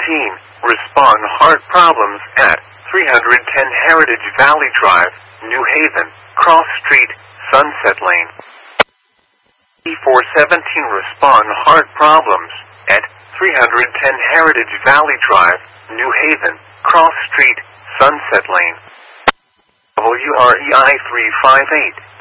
respond heart problems at 310 Heritage Valley Drive, New Haven, Cross Street, Sunset Lane. E417 respond heart problems at 310 Heritage Valley Drive, New Haven, Cross Street, Sunset Lane. WREI 358.